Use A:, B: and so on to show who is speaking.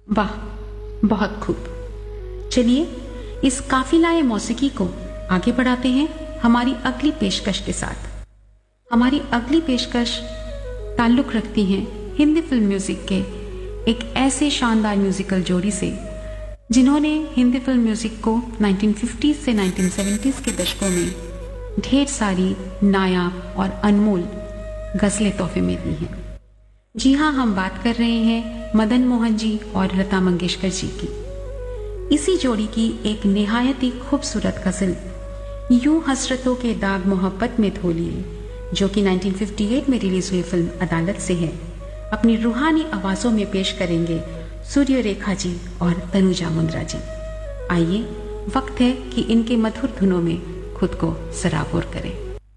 A: वाह, बहुत खूब। चलिए इस काफिलाए मौसीकी को आगे बढ़ाते हैं हमारी अगली पेशकश के साथ। हमारी अगली पेशकश ताल्लुक रखती हैं हिंदी फिल्म म्यूजिक के एक ऐसे शानदार म्यूजिकल जोड़ी से जिन्होंने हिंदी फिल्म म्यूजिक को 1950 से 1970s के दशकों में ढेर सारी नायाब और अनमोल गजलें तोहफे में दी हैं। जी हाँ, हम बात कर रहे हैं मदन मोहन जी और लता मंगेशकर जी की। इसी जोड़ी की एक निहायत ही खूबसूरत गजल यूं हसरतों के दाग मोहब्बत में धो लिए, जो कि 1958 में रिलीज हुई फिल्म अदालत से है, अपनी रूहानी आवाजों में पेश करेंगे सूर्य रेखा जी और तनुजा मुंद्रा जी। आइए, वक्त है कि इनके मधुर धुनों में खुद को सराबोर करें।